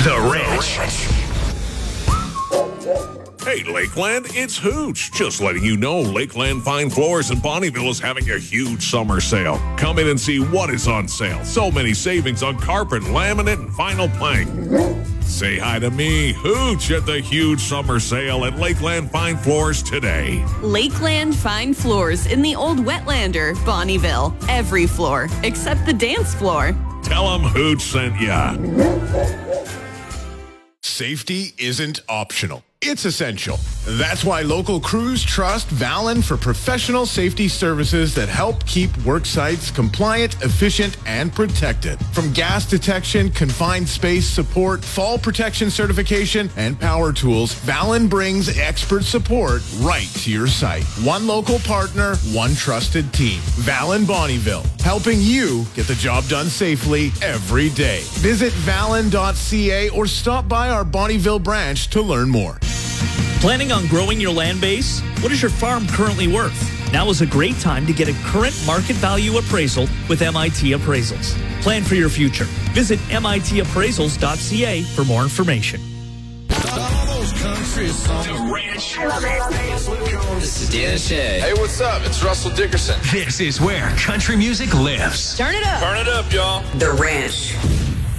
The Ranch. Hey, Lakeland, it's Hooch. Just letting you know Lakeland Fine Floors in Bonnyville is having a huge summer sale. Come in and see what is on sale. So many savings on carpet, laminate, and vinyl plank. Say hi to me, Hooch, at the huge summer sale at Lakeland Fine Floors today. Lakeland Fine Floors in the Old Wetlander, Bonnyville. Every floor except the dance floor. Tell them Hooch sent ya. Safety isn't optional. It's essential. That's why local crews trust Valen for professional safety services that help keep work sites compliant, efficient, and protected. From gas detection, confined space support, fall protection certification, and power tools, Valen brings expert support right to your site. One local partner, one trusted team. Valen Bonnyville, helping you get the job done safely every day. Visit valen.ca or stop by our Bonnyville branch to learn more. Planning on growing your land base? What is your farm currently worth? Now is a great time to get a current market value appraisal with MIT Appraisals. Plan for your future. Visit mitappraisals.ca for more information. The Ranch. I love it. This is Dan Shea. Hey, what's up? It's Russell Dickerson. This is where country music lives. Turn it up. Turn it up, y'all. The Ranch.